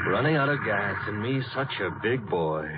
Running out of gas, and me such a big boy.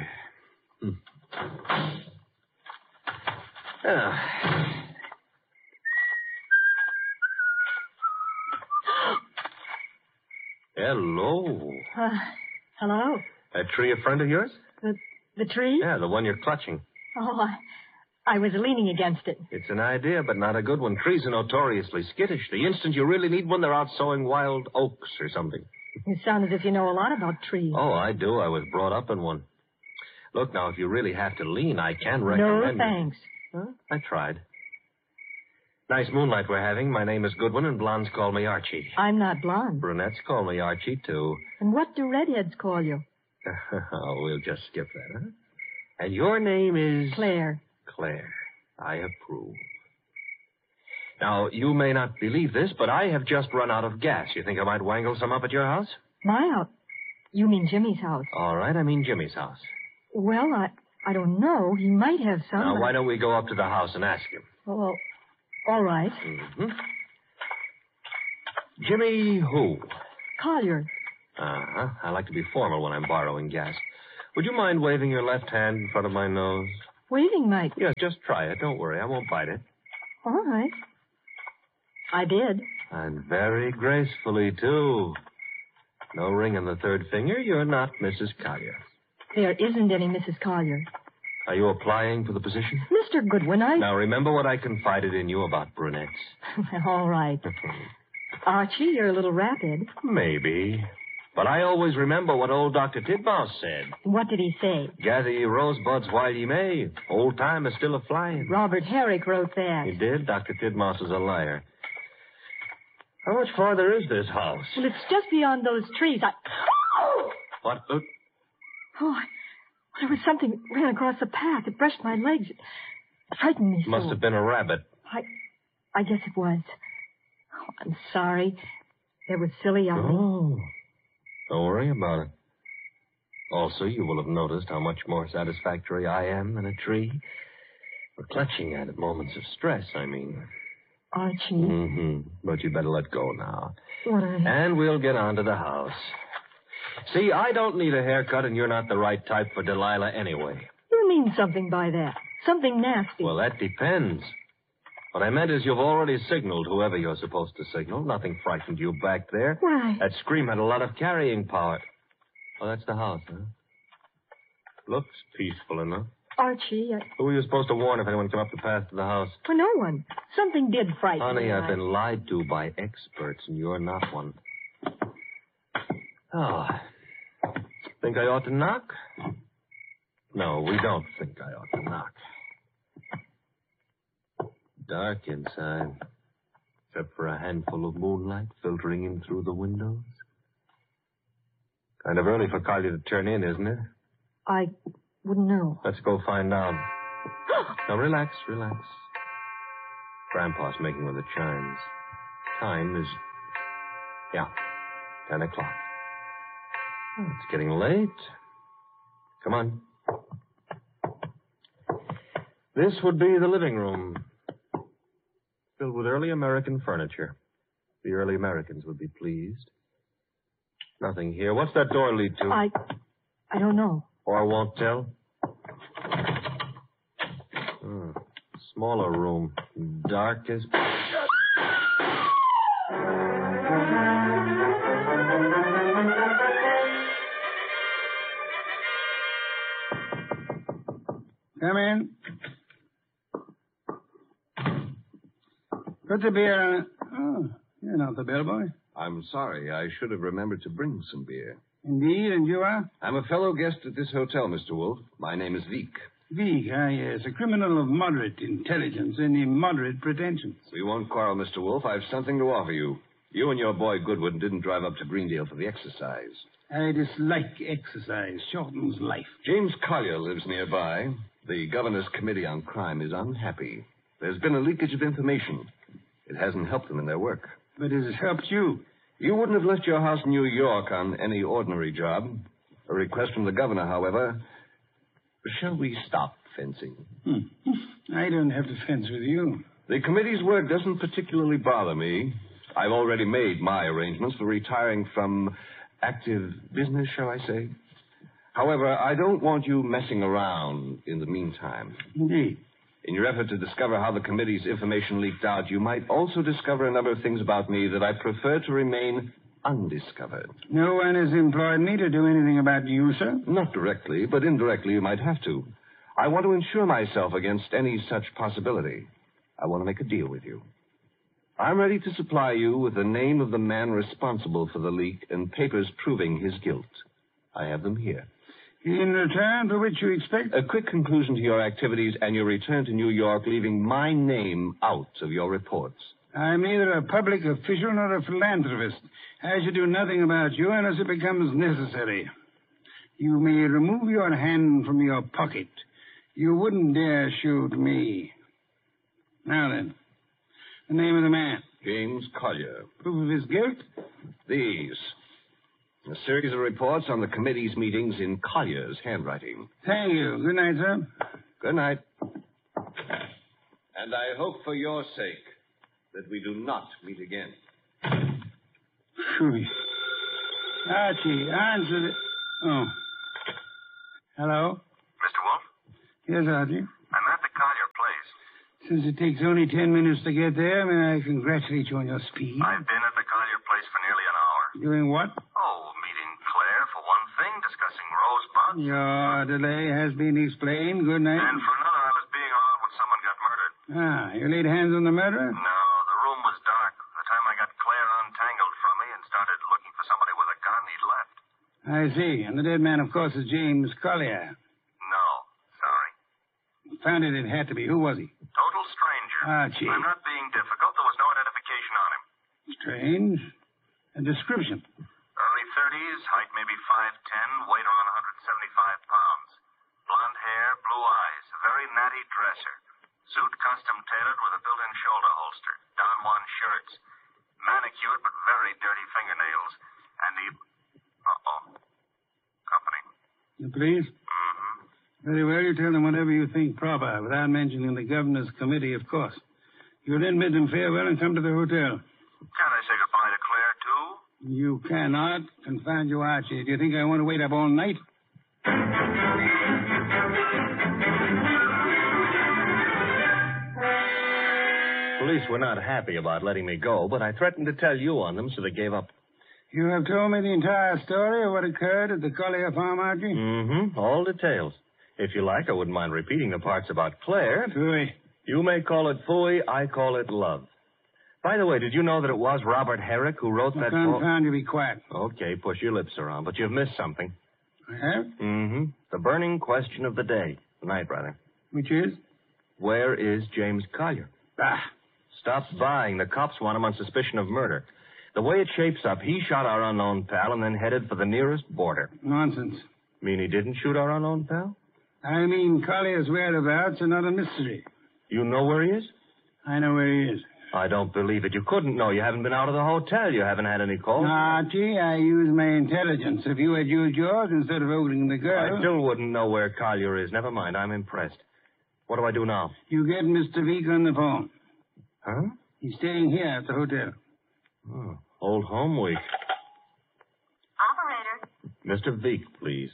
Hello. Hello? That tree a friend of yours? The tree? Yeah, the one you're clutching. Oh, I was leaning against it. It's an idea, but not a good one. Trees are notoriously skittish. The instant you really need one, they're out sowing wild oaks or something. You sound as if you know a lot about trees. Oh, I do. I was brought up in one. Look, now, if you really have to lean, I can recommend... No, thanks. Huh? I tried. Nice moonlight we're having. My name is Goodwin, and blondes call me Archie. I'm not blonde. Brunettes call me Archie, too. And what do redheads call you? Oh, we'll just skip that, huh? And your name is... Claire. Claire. I approve. Now, you may not believe this, but I have just run out of gas. You think I might wangle some up at your house? My house? You mean Jimmy's house? All right, I mean Jimmy's house. Well, I don't know. He might have some. Now, why don't we go up to the house and ask him? Oh, all right. Mm-hmm. Jimmy who? Collier. Uh-huh. I like to be formal when I'm borrowing gas. Would you mind waving your left hand in front of my nose? Waving, Mike? Yes, just try it. Don't worry. I won't bite it. All right. I did. And very gracefully, too. No ring on the third finger. You're not Mrs. Collier. There isn't any Mrs. Collier. Are you applying for the position? Mr. Goodwin, Now, remember what I confided in you about brunettes. All right. Archie, you're a little rapid. Maybe. But I always remember what old Dr. Tidmouse said. What did he say? Gather ye rosebuds while ye may. Old time is still a-flying. Robert Herrick wrote that. He did? Dr. Tidmouse is a liar. How much farther is this house? Well, it's just beyond those trees. What? Oh, there was something ran across the path. It brushed my legs. It frightened me so. Must have been a rabbit. I guess it was. Oh, I'm sorry. It was silly of me. Oh, don't worry about it. Also, you will have noticed how much more satisfactory I am than a tree. For clutching at moments of stress, I mean. Archie. Mm-hmm. But you better let go now. What And we'll get on to the house. See, I don't need a haircut, and you're not the right type for Delilah anyway. You mean something by that. Something nasty. Well, that depends. What I meant is you've already signaled whoever you're supposed to signal. Nothing frightened you back there. Why? That scream had a lot of carrying power. Oh, that's the house, huh? Looks peaceful enough. Archie, Who were you supposed to warn if anyone came up the path to the house? For no one. Something did frighten me. Honey, I've been lied to by experts, and you're not one. Oh. Think I ought to knock? No, we don't think I ought to knock. Dark inside, except for a handful of moonlight filtering in through the windows. Kind of early for Collier to turn in, isn't it? I wouldn't know. Let's go find out. Now, relax. Grandpa's making with the chimes. Time is, 10 o'clock. Oh, it's getting late. Come on. This would be the living room. Filled with early American furniture. The early Americans would be pleased. Nothing here. What's that door lead to? I don't know. Or won't tell? Smaller room. Dark as... Come in. Put the beer on it. Oh, you're not the bellboy. I'm sorry. I should have remembered to bring some beer. Indeed, and you are? I'm a fellow guest at this hotel, Mr. Wolf. My name is Veek. Veek, yes. A criminal of moderate intelligence and moderate pretensions. We won't quarrel, Mr. Wolf. I've something to offer you. You and your boy Goodwin didn't drive up to Greendale for the exercise. I dislike exercise. Shortens life. James Collier lives nearby. The Governor's Committee on Crime is unhappy. There's been a leakage of information. It hasn't helped them in their work. But has it helped you? You wouldn't have left your house in New York on any ordinary job. A request from the governor, however. Shall we stop fencing? I don't have to fence with you. The committee's work doesn't particularly bother me. I've already made my arrangements for retiring from active business, shall I say. However, I don't want you messing around in the meantime. Indeed. In your effort to discover how the committee's information leaked out, you might also discover a number of things about me that I prefer to remain undiscovered. No one has employed me to do anything about you, sir? Not directly, but indirectly you might have to. I want to insure myself against any such possibility. I want to make a deal with you. I'm ready to supply you with the name of the man responsible for the leak and papers proving his guilt. I have them here. In return for which you expect? A quick conclusion to your activities and your return to New York, leaving my name out of your reports. I'm neither a public official nor a philanthropist. I should do nothing about you unless it becomes necessary. You may remove your hand from your pocket. You wouldn't dare shoot me. Now then, the name of the man. James Collier. Proof of his guilt? These. A series of reports on the committee's meetings in Collier's handwriting. Thank you. Good night, sir. Good night. And I hope for your sake that we do not meet again. Phew. Archie, answer the... Oh. Hello? Mr. Wolf? Yes, Archie. I'm at the Collier place. Since it takes only 10 minutes to get there, may I congratulate you on your speed? I've been at the Collier place for nearly an hour. Doing what? Oh, meeting Claire for one thing, discussing Rosebuds. Your delay has been explained. Good night. And for another, I was being around when someone got murdered. Ah, you laid hands on the murderer? No, the room was dark. By the time I got Claire untangled from me and started looking for somebody with a gun, he'd left. I see. And the dead man, of course, is James Collier. No, sorry. Found it had to be. Who was he? Total stranger. Archie. I'm not being difficult. There was no identification on him. Strange. A description. Early 30s, height maybe 5'10", weight around 175 pounds. Blonde hair, blue eyes, a very natty dresser. Suit custom tailored with a built-in shoulder holster. Don Juan shirts. Manicured but very dirty fingernails. And he... Uh-oh. Company. The police? Mm-hmm. Very well. You tell them whatever you think proper, without mentioning the governor's committee, of course. You then bid them farewell and come to the hotel. Can't I say goodbye to Claire, too? You cannot. Confound you, Archie. Do you think I want to wait up all night? Police were not happy about letting me go, but I threatened to tell you on them, so they gave up. You have told me the entire story of what occurred at the Collier farm, Archie? Mm-hmm. All details. If you like, I wouldn't mind repeating the parts about Claire. Phooey. You may call it phooey, I call it love. By the way, did you know that it was Robert Herrick who wrote that poem? Confound you, be quiet. Okay, push your lips around, but you've missed something. I have? Mm-hmm. The burning question of the day. Tonight, rather. Which is? Where is James Collier? Ah. Stop vying. The cops want him on suspicion of murder. The way it shapes up, he shot our unknown pal and then headed for the nearest border. Nonsense. Mean he didn't shoot our unknown pal? I mean, Collier's whereabouts are not a mystery. You know where he is? I know where he is. I don't believe it. You couldn't know. You haven't been out of the hotel. You haven't had any calls. Archie, I use my intelligence. If you had used yours instead of opening the girl... I still wouldn't know where Collier is. Never mind. I'm impressed. What do I do now? You get Mr. Veek on the phone. Huh? He's staying here at the hotel. Oh, old home week. Operator. Mr. Veek, please.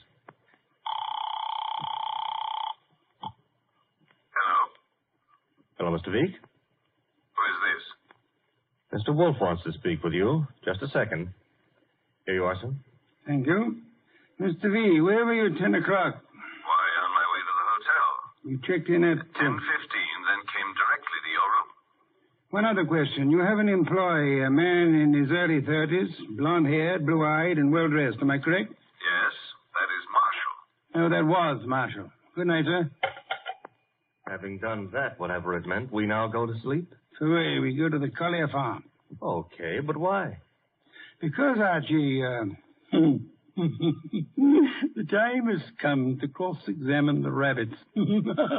Hello? Hello, Mr. Veek? Who is this? Mr. Wolf wants to speak with you. Just a second. Here you are, sir. Thank you. Mr. V, where were you at 10 o'clock? Why, on my way to the hotel. You checked in at... 10:15, then came directly to your room. One other question. You have an employee, a man in his early 30s, blonde-haired, blue-eyed, and well-dressed. Am I correct? Yes, that is Marshall. Oh, that was Marshall. Good night, sir. Having done that, whatever it meant, we now go to sleep? Away, we go to the Collier farm. Okay, but why? Because, Archie, the time has come to cross-examine the rabbits.